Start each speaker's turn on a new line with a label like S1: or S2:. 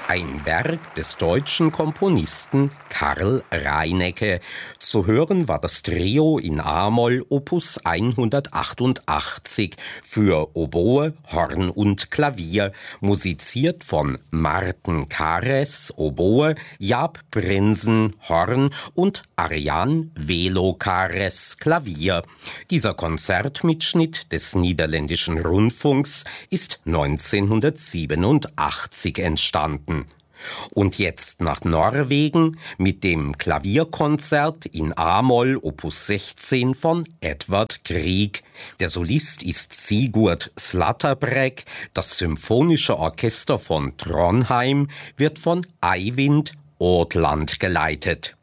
S1: Ein Werk des deutschen Komponisten Karl Reinecke. Zu hören war das Trio in a-Moll Opus 188 für Oboe, Horn und Klavier, musiziert von Marten Kares, Oboe, Jaap Prinsen, Horn und Arjan Velo Kares, Klavier. Dieser Konzertmitschnitt des Niederländischen Rundfunks ist 1987 entstanden. Und jetzt nach Norwegen mit dem Klavierkonzert in a-Moll Opus 16 von Edvard Grieg. Der Solist ist Sigurd Slatterbræk. Das Symphonische Orchester von Trondheim wird von Eivind Aatland geleitet.